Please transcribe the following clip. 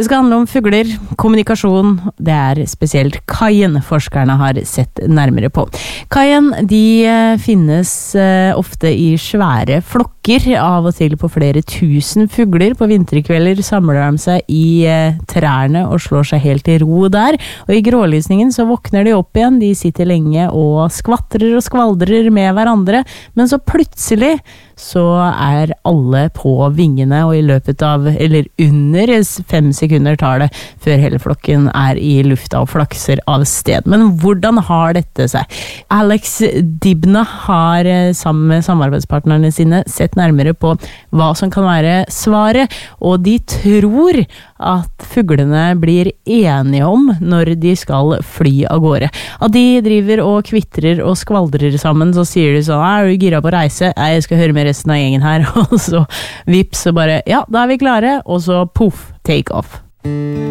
Det skal handle om fugler, kommunikasjon. Det spesielt kaien forskerne har sett nærmere på. Kaien, de finnes ofte i svære flokker, av og til på flere tusen fugler. På vinterkvelder samler de seg i trærne og slår seg helt i ro der. Og i grålysningen så våkner de opp igjen. De sitter lenge og skvatrer og skvaldrer med hverandre. Men så plutselig så alle på vingene, og i løpet av, eller under 5 sekunder tar det før hele flokken i lufta og flakser av sted. Men hvordan har dette seg? Alex Dibna har sammen med samarbeidspartnerne sine sett nærmere på hva som kan være svaret, og de tror at fuglene blir enige om når de skal fly av gårde. At de driver og kvitrer og skvaldrer sammen, så sier de sånn, er du gira på reise? Jeg skal høre med resten av gjengen her, og så vips, så bare, ja, da vi klare, og så puff, take off.